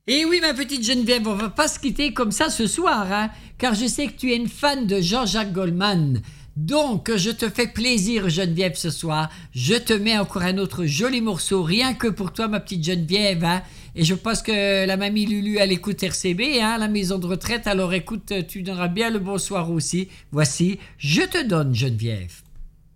Et oui, ma petite Geneviève, on va pas se quitter comme ça ce soir, hein, car je sais que tu es une fan de Jean-Jacques Goldman. Donc, je te fais plaisir, Geneviève, ce soir. Je te mets encore un autre joli morceau, rien que pour toi, ma petite Geneviève. Hein. Et je pense que la mamie Lulu, elle écoute RCB, hein, la maison de retraite. Alors écoute, tu donneras bien le bonsoir aussi. Voici, je te donne, Geneviève.